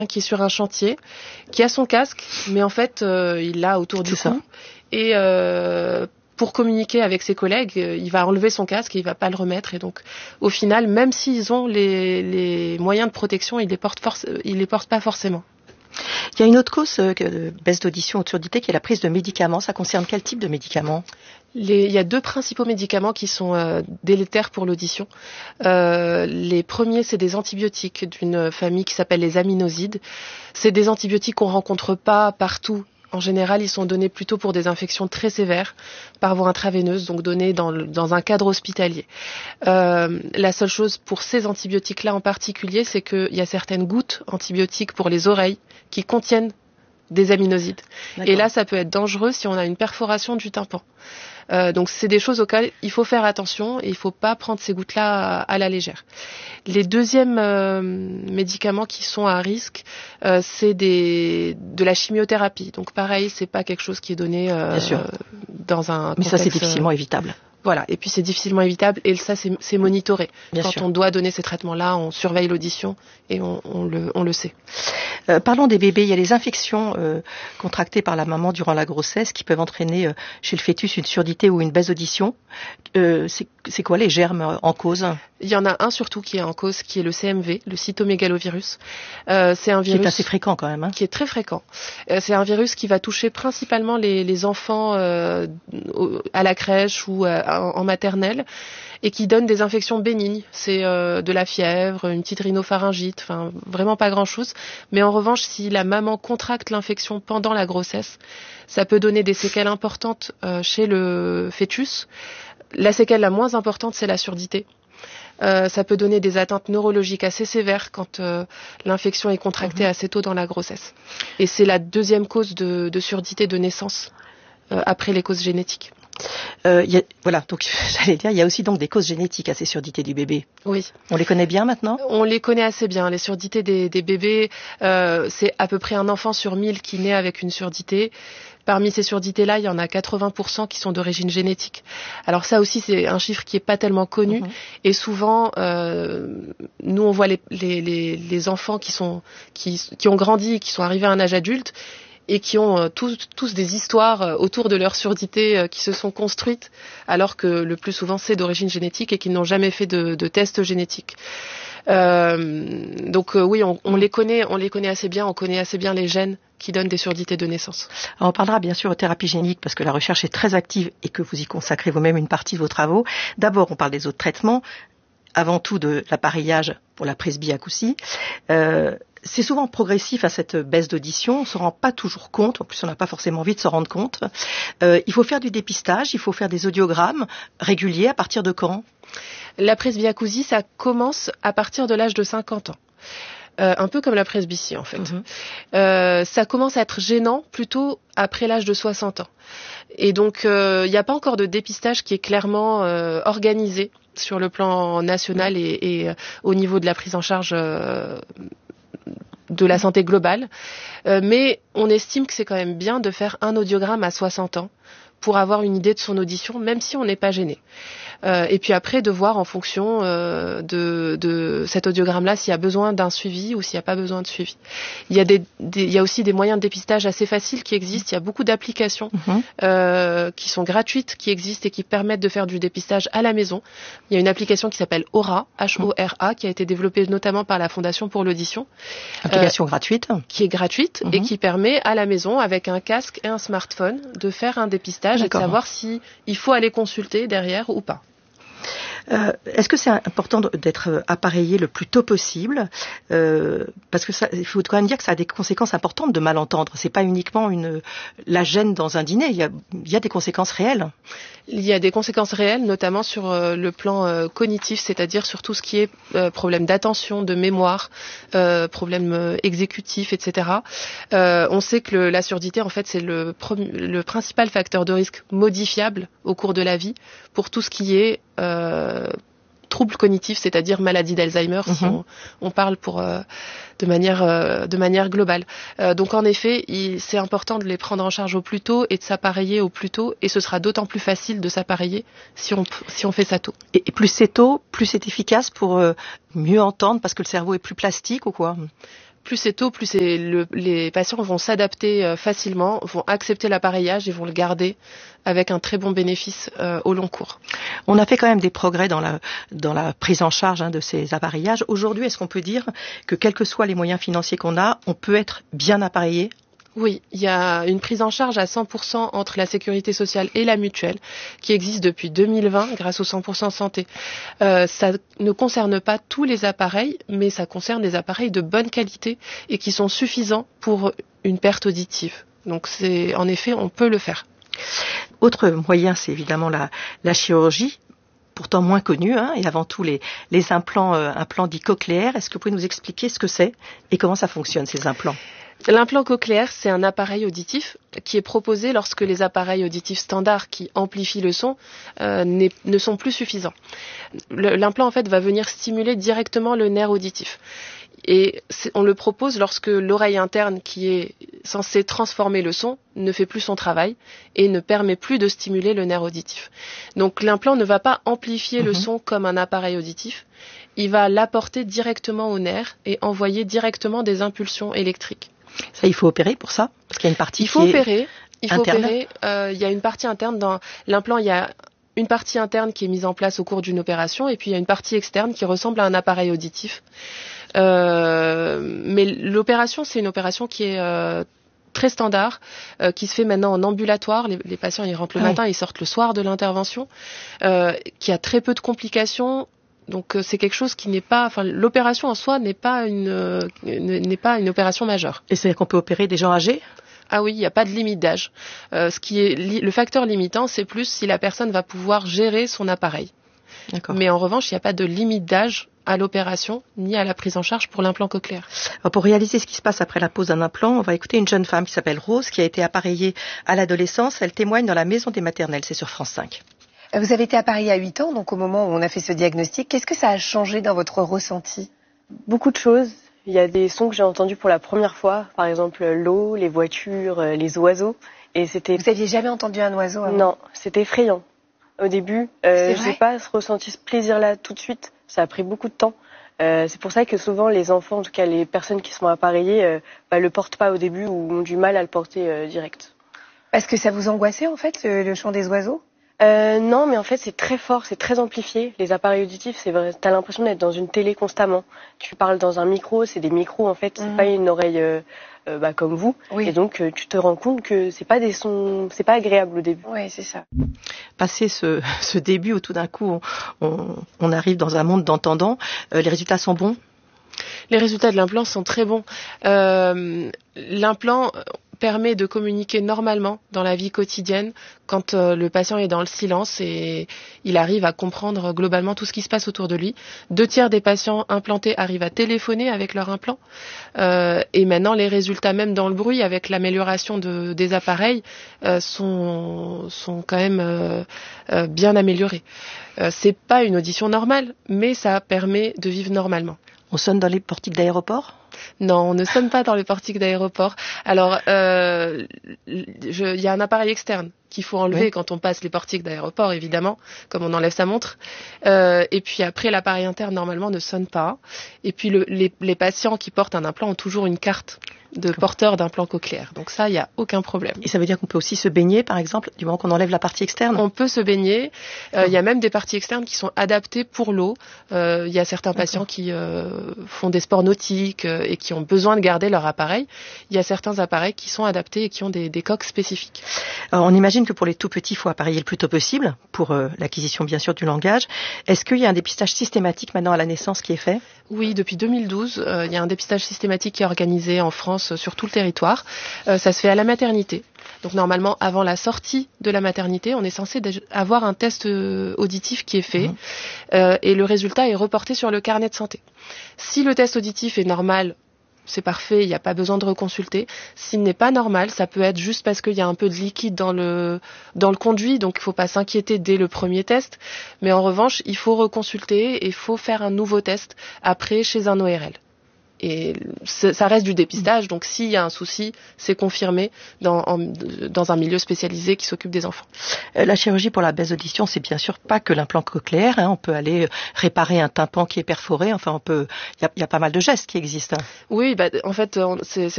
qui est sur un chantier, qui a son casque, mais en fait, il l'a autour du cou. Et pour communiquer avec ses collègues, il va enlever son casque et il va pas le remettre. Et donc, au final, même s'ils ont les moyens de protection, ils les portent pas forcément. Il y a une autre cause de baisse d'audition ou de surdité qui est la prise de médicaments. Ça concerne quel type de médicaments ? Il y a 2 principaux médicaments qui sont délétères pour l'audition. Les premiers, c'est des antibiotiques d'une famille qui s'appelle les aminosides. C'est des antibiotiques qu'on rencontre pas partout. En général, ils sont donnés plutôt pour des infections très sévères, par voie intraveineuse, donc donnés dans un cadre hospitalier. La seule chose pour ces antibiotiques-là en particulier, c'est qu'il y a certaines gouttes antibiotiques pour les oreilles qui contiennent des aminosides. D'accord. Et là, ça peut être dangereux si on a une perforation du tympan. Donc c'est des choses auxquelles il faut faire attention et il ne faut pas prendre ces gouttes-là à la légère. Les deuxièmes médicaments qui sont à risque, c'est de la chimiothérapie. Donc pareil, c'est pas quelque chose qui est donné dans un contexte. Mais ça, c'est difficilement évitable. Voilà, et puis c'est difficilement évitable et ça c'est monitoré. Quand on doit donner ces traitements-là, on surveille l'audition et on le sait. Parlons des bébés, il y a les infections contractées par la maman durant la grossesse qui peuvent entraîner chez le fœtus une surdité ou une baisse d'audition. C'est quoi les germes en cause ? Il y en a un surtout qui est en cause, qui est le CMV, le cytomégalovirus. C'est un virus qui est assez fréquent quand même. Qui est très fréquent. C'est un virus qui va toucher principalement les enfants à la crèche ou en maternelle et qui donne des infections bénignes. C'est de la fièvre, une petite rhinopharyngite, enfin vraiment pas grand-chose. Mais en revanche, si la maman contracte l'infection pendant la grossesse, ça peut donner des séquelles importantes chez le fœtus. La séquelle la moins importante, c'est la surdité. Ça peut donner des atteintes neurologiques assez sévères quand l'infection est contractée assez tôt dans la grossesse. Et c'est la deuxième cause de surdité de naissance après les causes génétiques. Voilà, donc j'allais dire, il y a aussi donc des causes génétiques à ces surdités du bébé. Oui. On les connaît bien maintenant ? On les connaît assez bien. Les surdités des bébés, c'est à peu près un enfant sur 1000 qui naît avec une surdité. Parmi ces surdités-là, il y en a 80% qui sont d'origine génétique. Alors ça aussi, c'est un chiffre qui est pas tellement connu. Et souvent, nous on voit les enfants qui ont grandi, qui sont arrivés à un âge adulte et qui ont tous des histoires autour de leur surdité qui se sont construites, alors que le plus souvent c'est d'origine génétique et qu'ils n'ont jamais fait de test génétique. Donc oui, on les connaît assez bien, on connaît assez bien les gènes qui donnent des surdités de naissance. Alors on parlera bien sûr de thérapie génique parce que la recherche est très active et que vous y consacrez vous-même une partie de vos travaux. D'abord, on parle des autres traitements, avant tout de l'appareillage pour la presbyacousie. C'est souvent progressif à cette baisse d'audition, on ne se rend pas toujours compte, en plus on n'a pas forcément envie de se rendre compte. Il faut faire du dépistage, il faut faire des audiogramme réguliers. À partir de quand ? La presbyacousie, ça commence à partir de l'âge de 50 ans. Un peu comme la presbytie en fait. Ça commence à être gênant plutôt après l'âge de 60 ans. Et donc il n'y a pas encore de dépistage qui est clairement organisé sur le plan national et au niveau de la prise en charge de la santé globale. Mais on estime que c'est quand même bien de faire un audiogramme à 60 ans pour avoir une idée de son audition, même si on n'est pas gêné. Et puis après, de voir en fonction de cet audiogramme-là s'il y a besoin d'un suivi ou s'il n'y a pas besoin de suivi. Il y a aussi des moyens de dépistage assez faciles qui existent. Il y a beaucoup d'applications qui sont gratuites, qui existent et qui permettent de faire du dépistage à la maison. Il y a une application qui s'appelle Aura, H-O-R-A, qui a été développée notamment par la Fondation pour l'audition. Application gratuite. Qui est gratuite et qui permet à la maison, avec un casque et un smartphone, de faire un dépistage et de savoir si il faut aller consulter derrière ou pas. Est-ce que c'est important d'être appareillé le plus tôt possible parce que il faut quand même dire que ça a des conséquences importantes de mal entendre. C'est pas uniquement la gêne dans un dîner. Il y a des conséquences réelles. Il y a des conséquences réelles, notamment sur le plan cognitif, c'est-à-dire sur tout ce qui est problème d'attention, de mémoire, problème exécutif, etc. On sait que la surdité, en fait, c'est le principal facteur de risque modifiable au cours de la vie pour tout ce qui est troubles cognitifs, c'est-à-dire maladie d'Alzheimer, si on parle de manière globale. Donc en effet, c'est important de les prendre en charge au plus tôt et de s'appareiller au plus tôt, et ce sera d'autant plus facile de s'appareiller si on fait ça tôt. Et plus c'est tôt, plus c'est efficace pour mieux entendre parce que le cerveau est plus plastique ou quoi ? Plus c'est tôt, les patients vont s'adapter facilement, vont accepter l'appareillage et vont le garder avec un très bon bénéfice au long cours. On a fait quand même des progrès dans la prise en charge de ces appareillages. Aujourd'hui, est-ce qu'on peut dire que quels que soient les moyens financiers qu'on a, on peut être bien appareillé? Oui, il y a une prise en charge à 100% entre la sécurité sociale et la mutuelle qui existe depuis 2020 grâce au 100% santé. Ça ne concerne pas tous les appareils, mais ça concerne des appareils de bonne qualité et qui sont suffisants pour une perte auditive. Donc en effet, on peut le faire. Autre moyen, c'est évidemment la chirurgie, pourtant moins connue, et avant tout les implants dits cochléaires. Est-ce que vous pouvez nous expliquer ce que c'est et comment ça fonctionne, ces implants? L'implant cochléaire, c'est un appareil auditif qui est proposé lorsque les appareils auditifs standards qui amplifient le son ne sont plus suffisants. L'implant, en fait, va venir stimuler directement le nerf auditif. Et on le propose lorsque l'oreille interne qui est censée transformer le son ne fait plus son travail et ne permet plus de stimuler le nerf auditif. Donc l'implant ne va pas amplifier le son comme un appareil auditif, il va l'apporter directement au nerf et envoyer directement des impulsions électriques. Ça, il faut opérer pour ça? Parce qu'il y a une partie Il faut opérer. Il y a une partie interne dans l'implant, il y a une partie interne qui est mise en place au cours d'une opération et puis il y a une partie externe qui ressemble à un appareil auditif. Mais l'opération, c'est une opération qui est très standard, qui se fait maintenant en ambulatoire. Les patients, ils rentrent le matin, ils sortent le soir de l'intervention, qui a très peu de complications. Donc c'est quelque chose qui n'est pas, l'opération en soi n'est pas une opération majeure. Et c'est-à-dire qu'on peut opérer des gens âgés? Ah oui, il n'y a pas de limite d'âge. Le facteur limitant, c'est plus si la personne va pouvoir gérer son appareil. D'accord. Mais en revanche, il n'y a pas de limite d'âge à l'opération ni à la prise en charge pour l'implant cochléaire. Alors pour réaliser ce qui se passe après la pose d'un implant, on va écouter une jeune femme qui s'appelle Rose, qui a été appareillée à l'adolescence. Elle témoigne dans la maison des maternelles, c'est sur France 5. Vous avez été appareillée à 8 ans, donc au moment où on a fait ce diagnostic. Qu'est-ce que ça a changé dans votre ressenti? Beaucoup de choses. Il y a des sons que j'ai entendus pour la première fois, par exemple l'eau, les voitures, les oiseaux. Et c'était... Vous n'aviez jamais entendu un oiseau avant? Non, c'était effrayant. Au début, je n'ai pas ressenti ce plaisir-là tout de suite. Ça a pris beaucoup de temps. C'est pour ça que souvent les enfants, en tout cas les personnes qui sont appareillées, le portent pas au début ou ont du mal à le porter direct. Parce que ça vous angoissait en fait, le chant des oiseaux? Non, mais en fait c'est très fort, c'est très amplifié. Les appareils auditifs, c'est vrai, t'as l'impression d'être dans une télé constamment. Tu parles dans un micro, c'est des micros en fait, c'est pas une oreille comme vous. Oui. Et donc tu te rends compte que c'est pas des sons, c'est pas agréable au début. Oui, c'est ça. Passé ce début où tout d'un coup on arrive dans un monde d'entendants, les résultats sont bons? Les résultats de l'implant sont très bons. L'implant permet de communiquer normalement dans la vie quotidienne quand le patient est dans le silence et il arrive à comprendre globalement tout ce qui se passe autour de lui. 2/3 des patients implantés arrivent à téléphoner avec leur implant et maintenant les résultats même dans le bruit avec l'amélioration des appareils sont quand même bien améliorés. C'est pas une audition normale, mais ça permet de vivre normalement. On sonne dans les portiques d'aéroport? Non, on ne sonne pas dans les portiques d'aéroport. Alors, il y a un appareil externe qu'il faut enlever quand on passe les portiques d'aéroport, évidemment, comme on enlève sa montre. Et puis après, l'appareil interne, normalement, ne sonne pas. Et puis, les patients qui portent un implant ont toujours une carte de porteur d'implant cochléaire. Donc ça, il n'y a aucun problème. Et ça veut dire qu'on peut aussi se baigner, par exemple, du moment qu'on enlève la partie externe? On peut se baigner. Il y a même des parties externes qui sont adaptées pour l'eau. Il y a certains patients qui font des sports nautiques et qui ont besoin de garder leur appareil. Il y a certains appareils qui sont adaptés et qui ont des coques spécifiques. Alors, on imagine que pour les tout petits, il faut appareiller le plus tôt possible pour l'acquisition, bien sûr, du langage. Est-ce qu'il y a un dépistage systématique maintenant à la naissance qui est fait? Oui, depuis 2012, il y a un dépistage systématique qui est organisé en France sur tout le territoire. Ça se fait à la maternité. Donc normalement, avant la sortie de la maternité, on est censé avoir un test auditif qui est fait et le résultat est reporté sur le carnet de santé. Si le test auditif est normal, c'est parfait, il n'y a pas besoin de reconsulter. S'il n'est pas normal, ça peut être juste parce qu'il y a un peu de liquide dans le conduit, donc il ne faut pas s'inquiéter dès le premier test. Mais en revanche, il faut reconsulter et il faut faire un nouveau test après chez un ORL. ça reste du dépistage. Donc s'il y a un souci, c'est confirmé dans un milieu spécialisé qui s'occupe des enfants. La chirurgie pour la baisse d'audition, c'est bien sûr pas que l'implant cochléaire. On peut aller réparer un tympan qui est perforé. Enfin, il y a pas mal de gestes qui existent. Oui, en fait, c'est